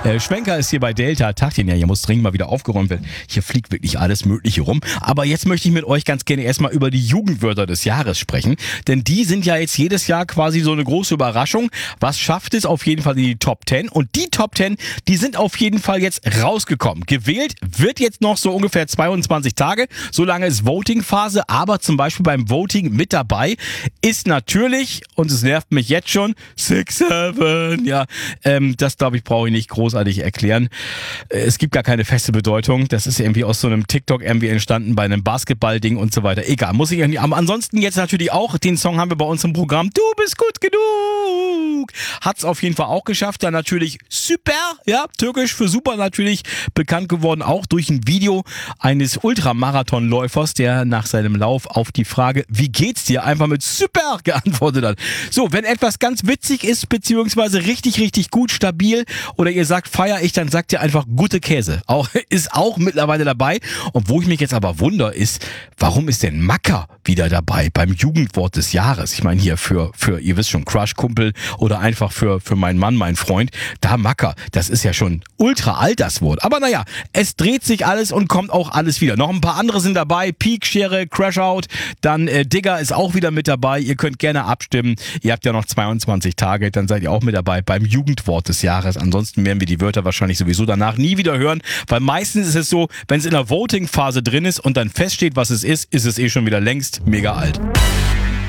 Schwenker ist hier bei Delta. Tag, den ja, hier muss dringend mal wieder aufgeräumt werden. Hier fliegt wirklich alles Mögliche rum. Aber jetzt möchte ich mit euch ganz gerne erstmal über die Jugendwörter des Jahres sprechen. Denn die sind ja jetzt jedes Jahr quasi so eine große Überraschung. Was schafft es auf jeden Fall in die Top 10? Und die Top 10, die sind auf jeden Fall jetzt rausgekommen. Gewählt wird jetzt noch so ungefähr 22 Tage. So lange ist Voting-Phase. Aber zum Beispiel beim Voting mit dabei ist natürlich, und es nervt mich jetzt schon, 6-7. Ja, das glaube ich brauche ich nicht großartig erklären. Es gibt gar keine feste Bedeutung. Das ist irgendwie aus so einem TikTok irgendwie entstanden bei einem Basketball-Ding und so weiter. Egal, muss ich irgendwie. Aber ansonsten jetzt natürlich auch, den Song haben wir bei uns im Programm. Du bist gut genug. Hat's auf jeden Fall auch geschafft. Dann natürlich super, ja, türkisch für super natürlich bekannt geworden, auch durch ein Video eines Ultramarathonläufers, der nach seinem Lauf auf die Frage, wie geht's dir, einfach mit super geantwortet hat. So, wenn etwas ganz witzig ist, beziehungsweise richtig, richtig gut, stabil, oder ihr sagt, feier ich, dann sagt ihr einfach gute Käse. Ist auch mittlerweile dabei. Und wo ich mich jetzt aber wundere, ist, warum ist denn Macker wieder dabei beim Jugendwort des Jahres? Ich meine hier für ihr wisst schon, Crush-Kumpel oder einfach für meinen Mann, meinen Freund. Da Macker, das ist ja schon ultra alt, das Wort. Aber naja, es dreht sich alles und kommt auch alles wieder. Noch ein paar andere sind dabei. Peak, Schere, Crash-Out, dann Digger ist auch wieder mit dabei. Ihr könnt gerne abstimmen. Ihr habt ja noch 22 Tage, dann seid ihr auch mit dabei beim Jugendwort des Jahres. Ansonsten werden wir die Wörter wahrscheinlich sowieso danach nie wieder hören, weil meistens ist es so, wenn es in der Voting-Phase drin ist und dann feststeht, was es ist es eh schon wieder längst mega alt.